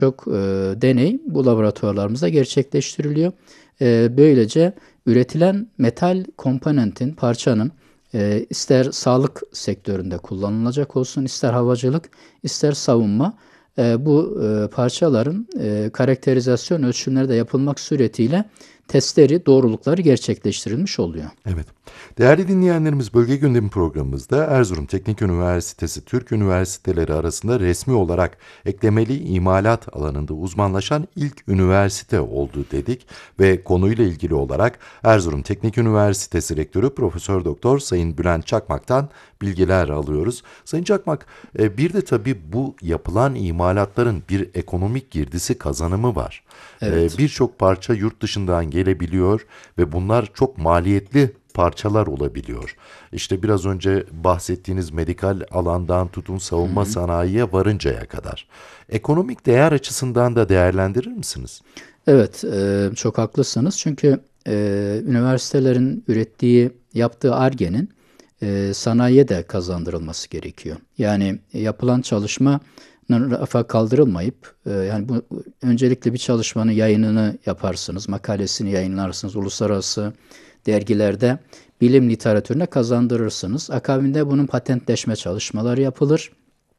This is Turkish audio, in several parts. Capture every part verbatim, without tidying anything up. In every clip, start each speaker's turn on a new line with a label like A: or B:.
A: Çok e, deney bu laboratuvarlarımızda gerçekleştiriliyor. E, böylece üretilen metal komponentin, parçanın e, ister sağlık sektöründe kullanılacak olsun, ister havacılık, ister savunma, e, bu e, parçaların e, karakterizasyon ölçümleri de yapılmak suretiyle testleri, doğrulukları gerçekleştirilmiş oluyor.
B: Evet. Değerli dinleyenlerimiz, Bölge Gündemi programımızda Erzurum Teknik Üniversitesi Türk Üniversiteleri arasında resmi olarak eklemeli imalat alanında uzmanlaşan ilk üniversite oldu dedik ve konuyla ilgili olarak Erzurum Teknik Üniversitesi Rektörü Profesör Doktor Sayın Bülent Çakmak'tan bilgiler alıyoruz. Sayın Çakmak, e, bir de tabii bu yapılan imalatların bir ekonomik girdisi kazanımı var. E,
A: Evet.
B: Birçok parça yurt dışından gelebiliyor ve bunlar çok maliyetli parçalar olabiliyor. İşte biraz önce bahsettiğiniz medikal alandan tutun
A: Hı
B: savunma
A: hı.
B: sanayiye varıncaya kadar. Ekonomik değer açısından da değerlendirir misiniz?
A: Evet, e, çok haklısınız. Çünkü e, üniversitelerin ürettiği, yaptığı Ar-Ge'nin e, sanayiye de kazandırılması gerekiyor. Yani e, yapılan çalışmanın rafa kaldırılmayıp, e, yani bu öncelikle bir çalışmanın yayınını yaparsınız, makalesini yayınlarsınız, uluslararası dergilerde bilim literatürüne kazandırırsınız. Akabinde bunun patentleşme çalışmaları yapılır.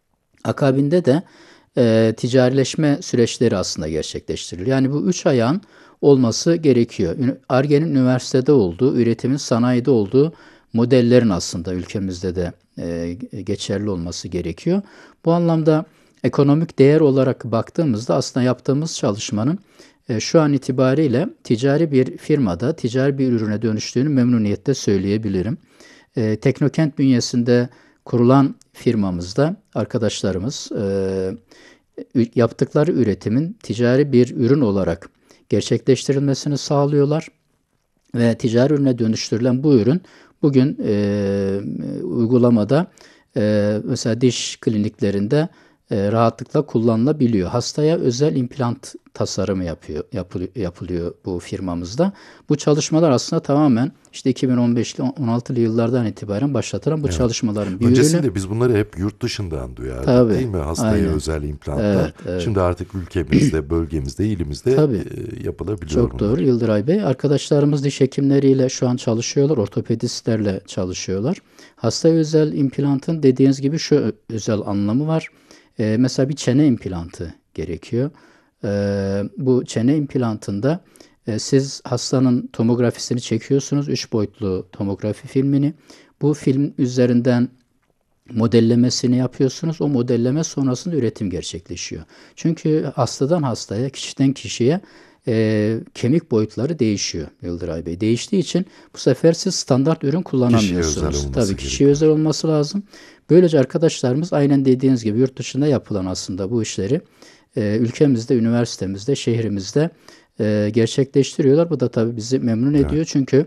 A: Akabinde de e, ticarileşme süreçleri aslında gerçekleştirilir. Yani bu üç ayağın olması gerekiyor. Ar-Ge'nin üniversitede olduğu, üretimin sanayide olduğu modellerin aslında ülkemizde de e, geçerli olması gerekiyor. Bu anlamda ekonomik değer olarak baktığımızda aslında yaptığımız çalışmanın e, şu an itibariyle ticari bir firmada, ticari bir ürüne dönüştüğünü memnuniyetle söyleyebilirim. E, Teknokent bünyesinde kurulan firmamızda arkadaşlarımız e, yaptıkları üretimin ticari bir ürün olarak gerçekleştirilmesini sağlıyorlar ve ticari ürüne dönüştürülen bu ürün bugün e, uygulamada e, mesela diş kliniklerinde e, rahatlıkla kullanılabiliyor. Hastaya özel implant tasarımı yapıyor, yapılıyor, yapılıyor bu firmamızda. Bu çalışmalar aslında tamamen işte iki bin on beşli on altılı yıllardan itibaren başlatılan bu
B: Evet.
A: çalışmaların bir ürünü.
B: Öncesinde biz bunları hep yurt dışından duyardık,
A: Tabii,
B: değil mi? Hastaya
A: aynen.
B: özel implantlar.
A: Evet, evet.
B: Şimdi artık ülkemizde, bölgemizde, ilimizde
A: Tabii.
B: e, yapılabiliyor
A: Çok doğru
B: bunlar.
A: Yıldıray Bey. Arkadaşlarımız diş hekimleriyle şu an çalışıyorlar. Ortopedistlerle çalışıyorlar. Hastaya özel implantın dediğiniz gibi şu özel anlamı var. Ee, mesela bir çene implantı gerekiyor. Ee, bu çene implantında e, siz hastanın tomografisini çekiyorsunuz. Üç boyutlu tomografi filmini. Bu film üzerinden modellemesini yapıyorsunuz. O modelleme sonrasında üretim gerçekleşiyor. Çünkü hastadan hastaya, kişiden kişiye e, kemik boyutları değişiyor Yıldıray Bey. Değiştiği için bu sefer siz standart ürün
B: Kişiye özel
A: kullanamıyorsunuz. Tabii
B: olması
A: kişiye özel
B: gerekiyor.
A: olması lazım. Böylece arkadaşlarımız aynen dediğiniz gibi yurt dışında yapılan aslında bu işleri e, ülkemizde, üniversitemizde, şehrimizde e, gerçekleştiriyorlar. Bu da tabii bizi memnun
B: Evet.
A: ediyor. Çünkü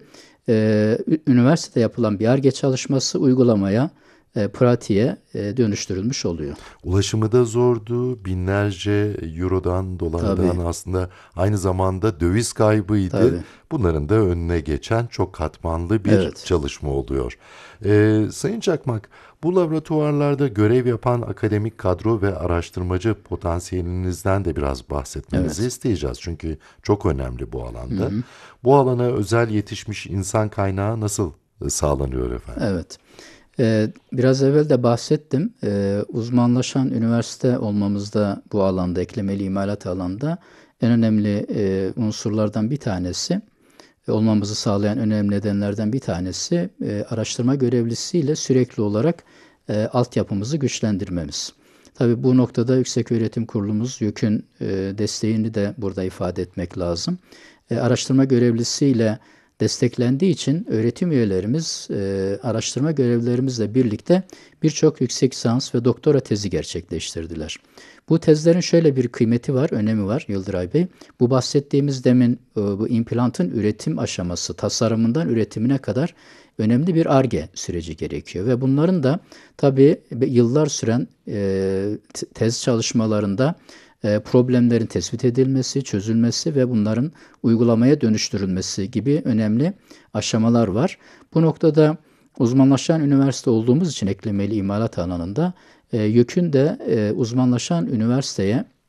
A: e, üniversitede yapılan bir Ar-Ge çalışması uygulamaya, e, pratiğe e, dönüştürülmüş oluyor.
B: Ulaşımı da zordu. Binlerce eurodan, dolardan
A: Tabii,
B: aslında aynı zamanda döviz kaybıydı.
A: tabii.
B: Bunların da önüne geçen çok katmanlı bir
A: Evet,
B: çalışma oluyor. Ee, Sayın Çakmak, bu laboratuvarlarda görev yapan akademik kadro ve araştırmacı potansiyelinizden de biraz bahsetmenizi
A: evet.
B: isteyeceğiz. Çünkü çok önemli bu
A: Hı
B: alanda.
A: hı.
B: Bu alana özel yetişmiş insan kaynağı nasıl e, sağlanıyor efendim?
A: Evet. Ee, biraz evvel de bahsettim. Ee, uzmanlaşan üniversite olmamızda bu alanda, eklemeli imalat alanda en önemli e, unsurlardan bir tanesi, e, olmamızı sağlayan önemli nedenlerden bir tanesi e, araştırma görevlisiyle sürekli olarak e, altyapımızı güçlendirmemiz. Tabii bu noktada Yükseköğretim Kurulumuz YÖK'ün e, desteğini de burada ifade etmek lazım. E, araştırma görevlisiyle desteklendiği için öğretim üyelerimiz e, araştırma görevlilerimizle birlikte birçok yüksek lisans ve doktora tezi gerçekleştirdiler. Bu tezlerin şöyle bir kıymeti var, önemi var Yıldıray Bey. Bu bahsettiğimiz demin e, bu implantın üretim aşaması, tasarımından üretimine kadar önemli bir Ar-Ge süreci gerekiyor. Ve bunların da tabii yıllar süren e, tez çalışmalarında e, problemlerin tespit edilmesi, çözülmesi ve bunların uygulamaya dönüştürülmesi gibi önemli aşamalar var. Bu noktada uzmanlaşan üniversite olduğumuz için eklemeli imalat alanında e, YÖK'ün de e, uzmanlaşan üniversiteye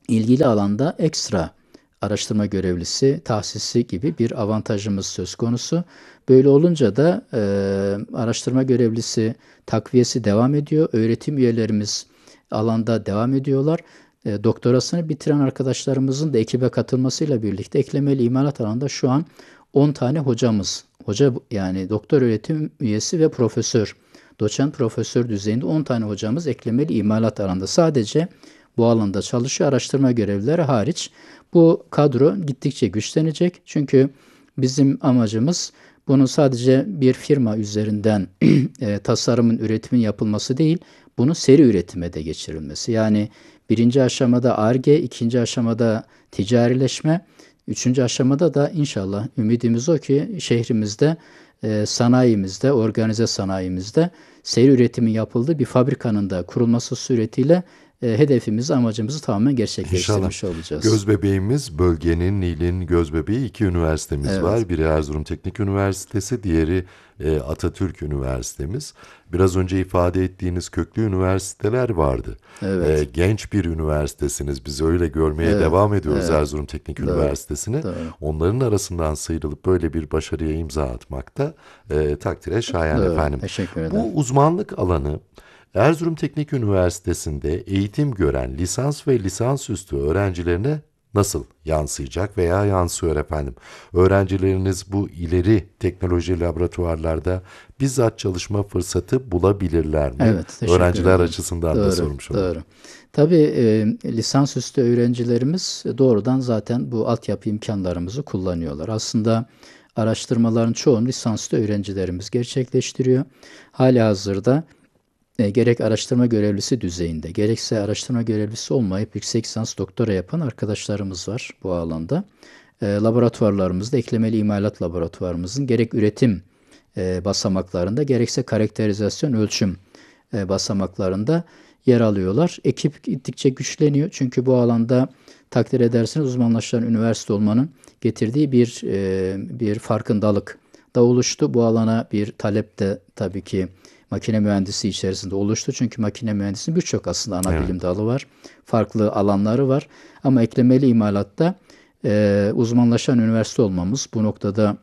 A: ilgili alanda ekstra araştırma görevlisi tahsisi gibi bir avantajımız söz konusu. Böyle olunca da e, araştırma görevlisi takviyesi devam ediyor. Öğretim üyelerimiz alanda devam ediyorlar. E, doktorasını bitiren arkadaşlarımızın da ekibe katılmasıyla birlikte eklemeli imalat alanında şu an on tane hocamız, hoca yani doktor öğretim üyesi ve profesör, doçent profesör düzeyinde on tane hocamız eklemeli imalat alanında sadece bu alanda çalışıyor. Araştırma görevlileri hariç. Bu kadro gittikçe güçlenecek. Çünkü bizim amacımız bunun sadece bir firma üzerinden e, tasarımın, üretimin yapılması değil, bunun seri üretime de geçirilmesi. Yani birinci aşamada Ar-Ge, ikinci aşamada ticarileşme, üçüncü aşamada da inşallah ümidimiz o ki şehrimizde, e, sanayimizde, organize sanayimizde seri üretimin yapıldığı bir fabrikanın da kurulması suretiyle e, hedefimizi, amacımızı tamamen
B: İnşallah.
A: gerçekleştirmiş olacağız.
B: Göz bebeğimiz bölgenin, Nil'in göz bebeği iki üniversitemiz
A: Evet,
B: var. Biri Erzurum Teknik Üniversitesi, diğeri e, Atatürk Üniversitemiz. Biraz önce ifade ettiğiniz köklü üniversiteler vardı.
A: evet,
B: E, genç bir üniversitesiniz. Biz öyle görmeye
A: evet,
B: devam ediyoruz
A: evet.
B: Erzurum Teknik
A: Doğru,
B: Üniversitesi'ni.
A: doğru,
B: Onların arasından sıyrılıp böyle bir başarıya imza atmakta e, takdire şayan
A: doğru.
B: efendim.
A: Teşekkür ederim.
B: Bu uzmanlık alanı Erzurum Teknik Üniversitesi'nde eğitim gören lisans ve lisansüstü öğrencilerine nasıl yansıyacak veya yansıyor efendim? Öğrencileriniz bu ileri teknoloji laboratuvarlarda bizzat çalışma fırsatı bulabilirler mi?
A: Evet, teşekkür
B: Öğrenciler
A: ederim.
B: açısından da
A: Doğru,
B: sormuş olalım.
A: doğru. Tabii e, lisansüstü öğrencilerimiz doğrudan zaten bu altyapı imkanlarımızı kullanıyorlar. Aslında araştırmaların çoğunu lisansüstü öğrencilerimiz gerçekleştiriyor. Halihazırda E, gerek araştırma görevlisi düzeyinde, gerekse araştırma görevlisi olmayıp yüksek lisans doktora yapan arkadaşlarımız var bu alanda. E, laboratuvarlarımızda, eklemeli imalat laboratuvarımızın gerek üretim e, basamaklarında, gerekse karakterizasyon ölçüm e, basamaklarında yer alıyorlar. Ekip gittikçe güçleniyor. Çünkü bu alanda takdir edersiniz uzmanlaşan üniversite olmanın getirdiği bir e, bir farkındalık da oluştu. Bu alana bir talep de tabii ki makine mühendisi içerisinde oluştu. Çünkü makine mühendisinin birçok aslında ana
B: Evet.
A: bilim dalı var. Farklı alanları var. Ama eklemeli imalatta e, uzmanlaşan üniversite olmamız bu noktada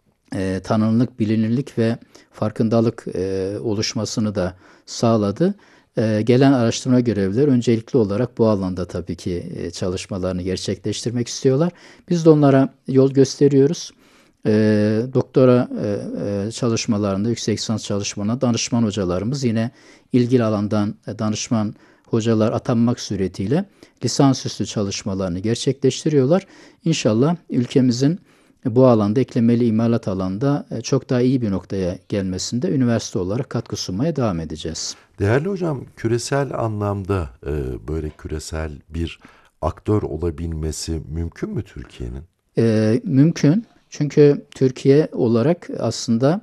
A: e, tanınırlık, bilinirlik ve farkındalık e, oluşmasını da sağladı. E, gelen araştırma görevlileri öncelikli olarak bu alanda tabii ki e, çalışmalarını gerçekleştirmek istiyorlar. Biz de onlara yol gösteriyoruz. E, doktora e, e, çalışmalarında, yüksek lisans çalışmalarında danışman hocalarımız yine ilgili alandan e, danışman hocalar atanmak suretiyle lisansüstü çalışmalarını gerçekleştiriyorlar. İnşallah ülkemizin bu alanda, eklemeli imalat alanında e, çok daha iyi bir noktaya gelmesinde üniversite olarak katkı sunmaya devam edeceğiz.
B: Değerli hocam, küresel anlamda e, böyle küresel bir aktör olabilmesi mümkün mü Türkiye'nin?
A: E, mümkün. Çünkü Türkiye olarak aslında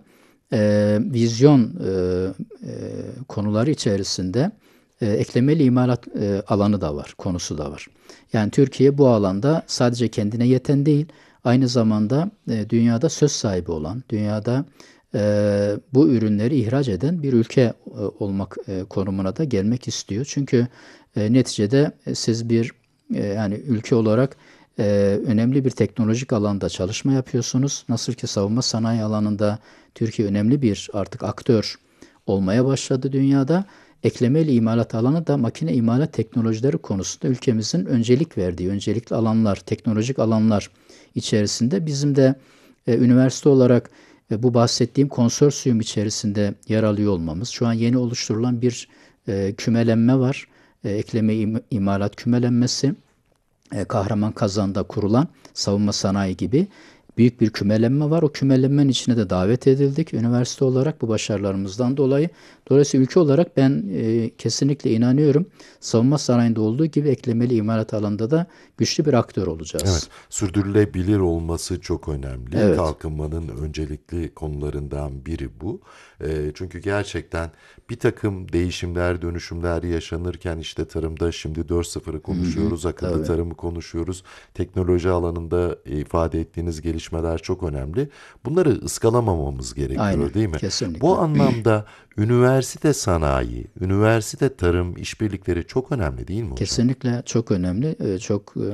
A: e, vizyon e, e, konuları içerisinde e, eklemeli imalat e, alanı da var, konusu da var. Yani Türkiye bu alanda sadece kendine yeten değil, aynı zamanda e, dünyada söz sahibi olan, dünyada e, bu ürünleri ihraç eden bir ülke e, olmak e, konumuna da gelmek istiyor. Çünkü e, neticede e, siz bir e, yani ülke olarak e, önemli bir teknolojik alanda çalışma yapıyorsunuz. Nasıl ki savunma sanayi alanında Türkiye önemli bir artık aktör olmaya başladı dünyada. Eklemeli imalat alanı da makine imalat teknolojileri konusunda ülkemizin öncelik verdiği, öncelikli alanlar, teknolojik alanlar içerisinde bizim de e, üniversite olarak e, bu bahsettiğim konsorsiyum içerisinde yer alıyor olmamız. Şu an yeni oluşturulan bir e, kümelenme var. E, ekleme im- imalat kümelenmesi. E, Kahraman kurulan savunma sanayi gibi büyük bir kümelenme var. O kümelenmenin içine de davet edildik üniversite olarak bu başarılarımızdan dolayı. Dolayısıyla ülke olarak ben e, kesinlikle inanıyorum savunma sanayinde olduğu gibi eklemeli imalat alanında da güçlü bir aktör olacağız.
B: Evet, sürdürülebilir olması çok önemli.
A: Evet.
B: Kalkınmanın öncelikli konularından biri bu. E, çünkü gerçekten bir takım değişimler, dönüşümler yaşanırken işte tarımda şimdi dört nokta sıfırı konuşuyoruz, akıllı
A: tabii.
B: tarımı konuşuyoruz. Teknoloji alanında ifade ettiğiniz gelişmeler gelişmeler çok önemli. Bunları ıskalamamamız gerekiyor,
A: Aynen,
B: değil mi?
A: kesinlikle.
B: Bu anlamda üniversite sanayi, üniversite tarım işbirlikleri çok önemli değil mi hocam?
A: Kesinlikle çok önemli, e, çok